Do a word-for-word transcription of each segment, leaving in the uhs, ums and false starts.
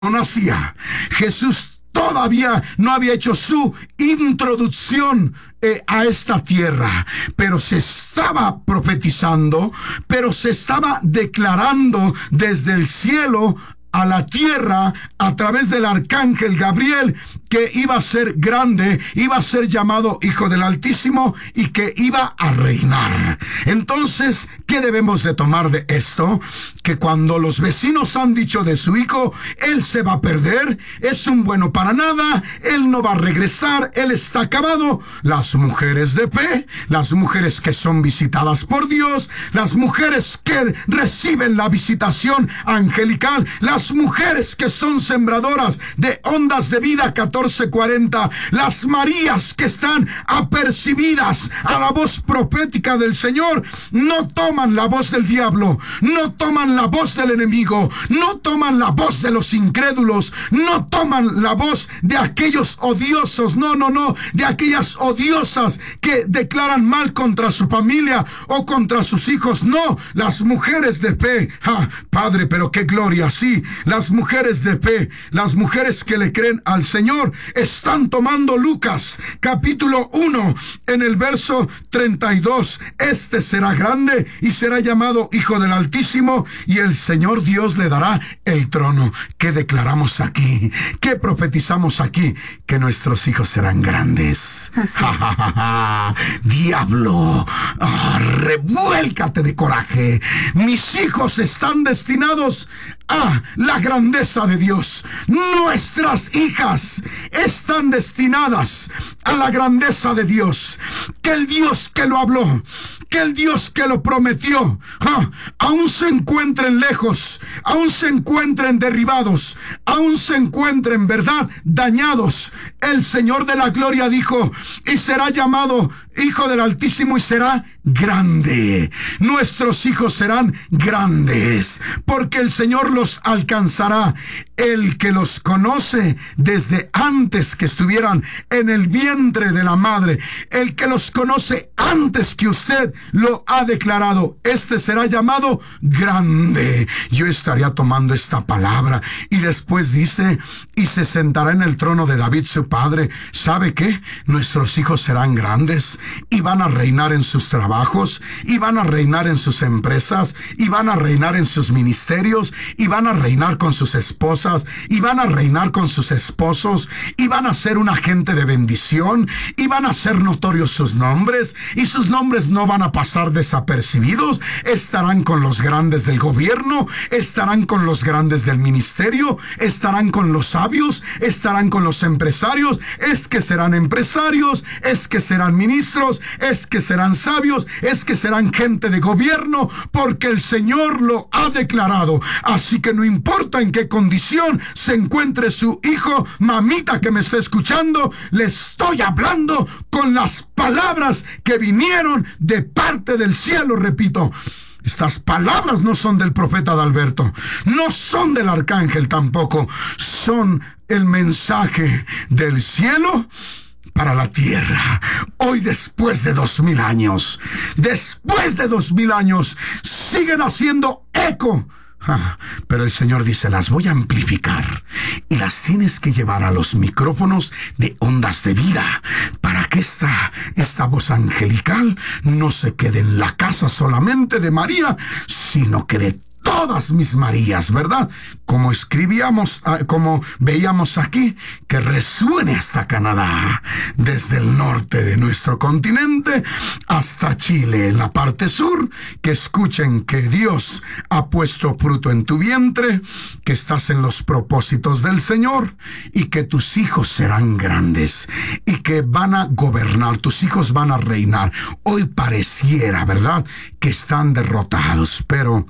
no nacía. Jesús todavía no había hecho su introducción eh, a esta tierra, pero se estaba profetizando, pero se estaba declarando desde el cielo a la tierra a través del arcángel Gabriel que iba a ser grande, iba a ser llamado Hijo del Altísimo y que iba a reinar. Entonces, ¿qué debemos de tomar de esto? Que cuando los vecinos han dicho de su hijo, él se va a perder, es un bueno para nada, él no va a regresar, él está acabado. Las mujeres de fe, las mujeres que son visitadas por Dios, las mujeres que reciben la visitación angelical, las mujeres que son sembradoras de ondas de vida catorce cuarenta, las Marías que están apercibidas a la voz profética del Señor, no toman la voz del diablo, no toman la voz del enemigo, no toman la voz de los incrédulos, no toman la voz de aquellos odiosos, no, no, no, de aquellas odiosas que declaran mal contra su familia o contra sus hijos. No, las mujeres de fe, ah, Padre, pero qué gloria, sí, las mujeres de fe, las mujeres que le creen al Señor, están tomando Lucas capítulo uno en el verso treinta y dos. Este será grande y será llamado Hijo del Altísimo, y el Señor Dios le dará el trono. ¿Qué declaramos aquí? ¿Qué profetizamos aquí? Que nuestros hijos serán grandes. Ja, ja, ja, ja. Diablo, oh, revuélcate de coraje. Mis hijos están destinados a la grandeza de Dios. Nuestras hijas están destinadas a la grandeza de Dios. Que el Dios que lo habló, que el Dios que lo prometió, ah, aún se encuentren lejos, aún se encuentren derribados, aún se encuentren, ¿verdad?, dañados. El Señor de la gloria dijo, y será llamado Hijo del Altísimo y será grande. Nuestros hijos serán grandes, porque el Señor los alcanzará. El que los conoce desde antes que estuvieran en el vientre de la madre, el que los conoce antes que usted lo ha declarado, este será llamado grande. Yo estaría tomando esta palabra, y después dice, y se sentará en el trono de David su padre. ¿Sabe qué? Nuestros hijos serán grandes y van a reinar en sus trabajos, y van a reinar en sus empresas, y van a reinar en sus ministerios, y van a reinar con sus esposas, y van a reinar con sus esposos, y van a ser un agente de bendición, y van a ser notorios sus nombres, y sus nombres no van a pasar desapercibidos. Estarán con los grandes del gobierno, estarán con los grandes del ministerio, estarán con los sabios, estarán con los empresarios. Es que serán empresarios, es que serán ministros, es que serán sabios, es que serán gente de gobierno, porque el Señor lo ha declarado. Así que no importa en qué condición se encuentre su hijo, mamita que me está escuchando, le estoy hablando con las palabras que vinieron de parte del cielo. Repito, estas palabras no son del profeta Adalberto, no son del arcángel tampoco, son el mensaje del cielo para la tierra. Hoy, después de dos mil años, después de dos mil años, siguen haciendo eco. Ah, pero el Señor dice, las voy a amplificar y las tienes que llevar a los micrófonos de ondas de vida, para que esta, esta voz angelical no se quede en la casa solamente de María, sino que de todas mis Marías, ¿verdad? Como escribíamos, como veíamos aquí, que resuene hasta Canadá, desde el norte de nuestro continente hasta Chile, en la parte sur, que escuchen que Dios ha puesto fruto en tu vientre, que estás en los propósitos del Señor, y que tus hijos serán grandes, y que van a gobernar, tus hijos van a reinar. Hoy pareciera, ¿verdad?, que están derrotados, pero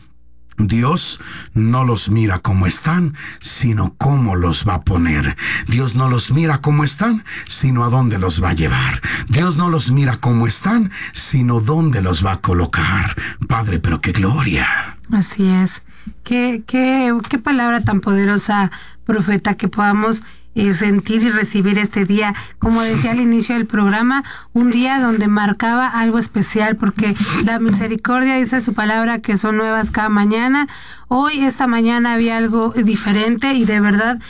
Dios no los mira como están, sino cómo los va a poner. Dios no los mira como están, sino a dónde los va a llevar. Dios no los mira como están, sino dónde los va a colocar. Padre, pero qué gloria. Así es. Qué, qué, qué palabra tan poderosa, profeta, que podamos eh, sentir y recibir este día. Como decía al inicio del programa, un día donde marcaba algo especial, porque la misericordia, dice su palabra, que son nuevas cada mañana. Hoy, esta mañana, había algo diferente y de verdad